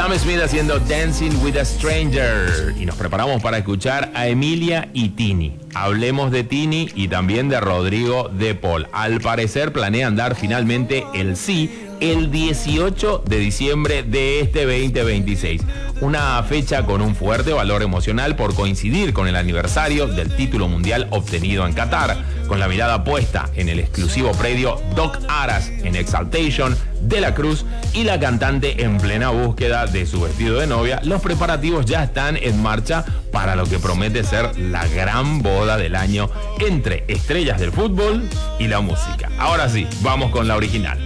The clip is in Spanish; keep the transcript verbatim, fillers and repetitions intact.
Sam Smith haciendo Dancing with a Stranger. Y nos preparamos para escuchar a Emilia y Tini. Hablemos de Tini y también de Rodrigo de Paul. Al parecer planean dar finalmente el sí el dieciocho de diciembre de este veinte veintiséis. Una fecha con un fuerte valor emocional por coincidir con el aniversario del título mundial obtenido en Qatar, con la mirada puesta en el exclusivo predio Doc Aras en Exaltation de la Cruz y la cantante en plena búsqueda de su vestido de novia. Los preparativos ya están en marcha para lo que promete ser la gran boda del año entre estrellas del fútbol y la música. Ahora sí, vamos con la original.